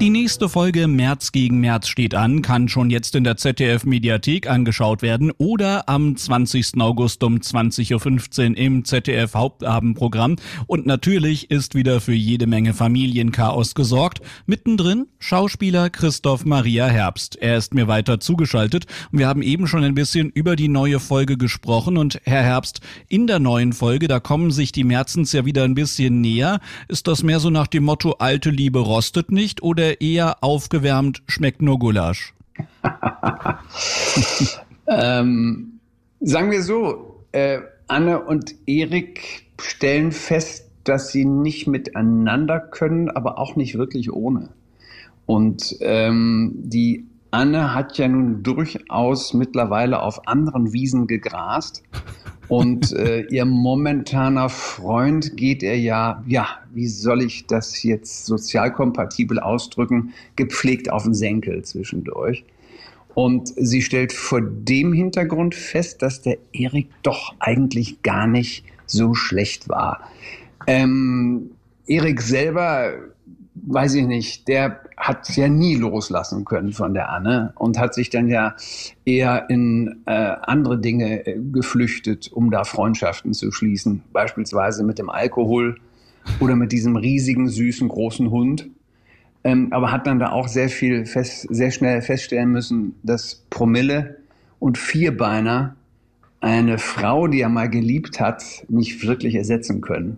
Die nächste Folge März gegen März steht an, kann schon jetzt in der ZDF-Mediathek angeschaut werden oder am 20. August um 20.15 Uhr im ZDF-Hauptabendprogramm. Und natürlich ist wieder für jede Menge Familienchaos gesorgt. Mittendrin Schauspieler Christoph Maria Herbst. Er ist mir weiter zugeschaltet und wir haben eben schon ein bisschen über die neue Folge gesprochen. Und Herr Herbst, in der neuen Folge, da kommen sich die Märzens ja wieder ein bisschen näher. Ist das mehr so nach dem Motto, alte Liebe rostet nicht oder eher aufgewärmt, schmeckt nur Gulasch? Sagen wir so, Anne und Erik stellen fest, dass sie nicht miteinander können, aber auch nicht wirklich ohne. Und die Anne hat ja nun durchaus mittlerweile auf anderen Wiesen gegrast. Und ihr momentaner Freund geht wie soll ich das jetzt sozialkompatibel ausdrücken, gepflegt auf den Senkel zwischendurch. Und sie stellt vor dem Hintergrund fest, dass der Erik doch eigentlich gar nicht so schlecht war. Erik selber, weiß ich nicht, der hat ja nie loslassen können von der Anne und hat sich dann ja eher in andere Dinge geflüchtet, um da Freundschaften zu schließen. Beispielsweise mit dem Alkohol oder mit diesem riesigen, süßen, großen Hund. Aber hat dann da auch sehr schnell feststellen müssen, dass Promille und Vierbeiner eine Frau, die er mal geliebt hat, nicht wirklich ersetzen können.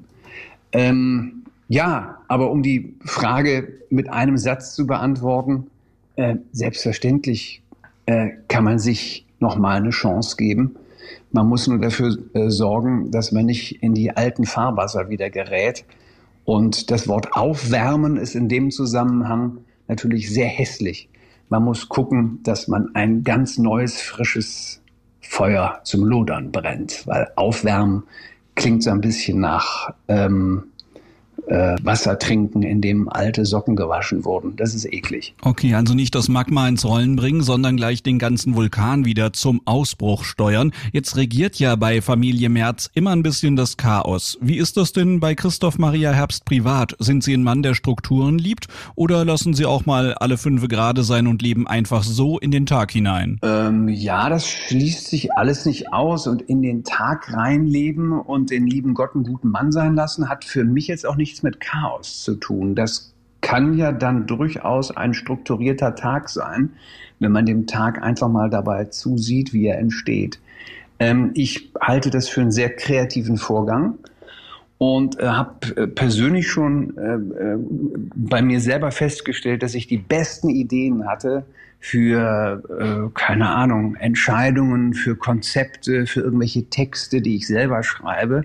Ja, aber um die Frage mit einem Satz zu beantworten, selbstverständlich kann man sich nochmal eine Chance geben. Man muss nur dafür sorgen, dass man nicht in die alten Fahrwasser wieder gerät. Und das Wort aufwärmen ist in dem Zusammenhang natürlich sehr hässlich. Man muss gucken, dass man ein ganz neues, frisches Feuer zum Lodern brennt, weil aufwärmen klingt so ein bisschen nach Wasser trinken, in dem alte Socken gewaschen wurden. Das ist eklig. Okay, also nicht das Magma ins Rollen bringen, sondern gleich den ganzen Vulkan wieder zum Ausbruch steuern. Jetzt regiert ja bei Familie Merz immer ein bisschen das Chaos. Wie ist das denn bei Christoph Maria Herbst privat? Sind Sie ein Mann, der Strukturen liebt? Oder lassen Sie auch mal alle Fünfe gerade sein und leben einfach so in den Tag hinein? Ja, das schließt sich alles nicht aus. Und in den Tag reinleben und den lieben Gott einen guten Mann sein lassen, hat für mich jetzt auch nichts mit Chaos zu tun. Das kann ja dann durchaus ein strukturierter Tag sein, wenn man dem Tag einfach mal dabei zusieht, wie er entsteht. Ich halte das für einen sehr kreativen Vorgang und habe persönlich schon bei mir selber festgestellt, dass ich die besten Ideen hatte für, keine Ahnung, Entscheidungen, für Konzepte, für irgendwelche Texte, die ich selber schreibe,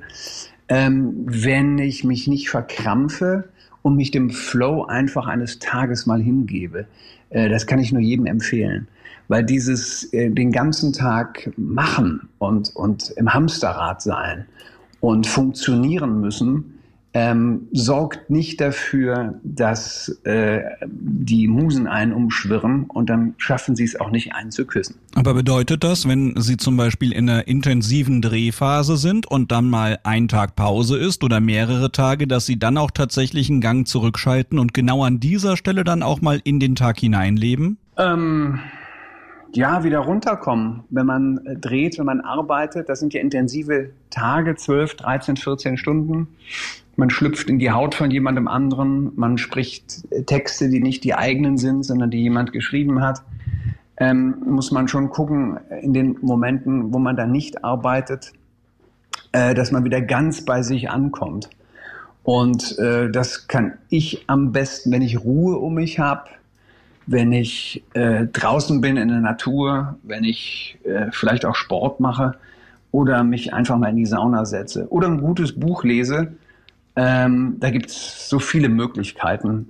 wenn ich mich nicht verkrampfe und mich dem Flow einfach eines Tages mal hingebe. Das kann ich nur jedem empfehlen. Weil dieses den ganzen Tag machen und im Hamsterrad sein und funktionieren müssen, sorgt nicht dafür, dass die Musen einen umschwirren und dann schaffen sie es auch nicht, einen zu küssen. Aber bedeutet das, wenn Sie zum Beispiel in einer intensiven Drehphase sind und dann mal ein Tag Pause ist oder mehrere Tage, dass Sie dann auch tatsächlich einen Gang zurückschalten und genau an dieser Stelle dann auch mal in den Tag hineinleben? Ja, wieder runterkommen. Wenn man dreht, wenn man arbeitet, das sind ja intensive Tage, 12, 13, 14 Stunden. Man schlüpft in die Haut von jemandem anderen, man spricht Texte, die nicht die eigenen sind, sondern die jemand geschrieben hat. Muss man schon gucken, in den Momenten, wo man da nicht arbeitet, dass man wieder ganz bei sich ankommt. Und das kann ich am besten, wenn ich Ruhe um mich habe, wenn ich draußen bin in der Natur, wenn ich vielleicht auch Sport mache oder mich einfach mal in die Sauna setze oder ein gutes Buch lese. Da gibt es so viele Möglichkeiten.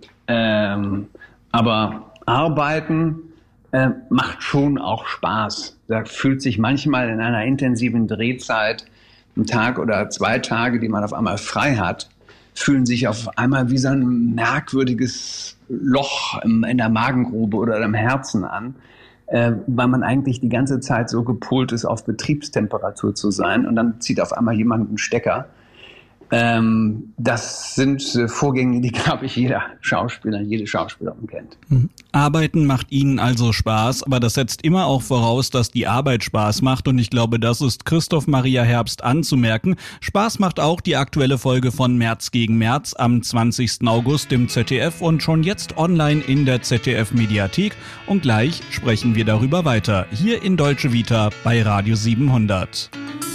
Aber Arbeiten macht schon auch Spaß. Da fühlt sich manchmal in einer intensiven Drehzeit, ein Tag oder 2 Tage, die man auf einmal frei hat, fühlen sich auf einmal wie so ein merkwürdiges Loch in der Magengrube oder im Herzen an, weil man eigentlich die ganze Zeit so gepolt ist, auf Betriebstemperatur zu sein und dann zieht auf einmal jemand einen Stecker. Das sind Vorgänge, die, glaube ich, jede Schauspielerin kennt. Arbeiten macht Ihnen also Spaß, aber das setzt immer auch voraus, dass die Arbeit Spaß macht. Und ich glaube, das ist Christoph Maria Herbst anzumerken. Spaß macht auch die aktuelle Folge von März gegen März am 20. August im ZDF und schon jetzt online in der ZDF-Mediathek. Und gleich sprechen wir darüber weiter, hier in Deutsche Vita bei Radio 700.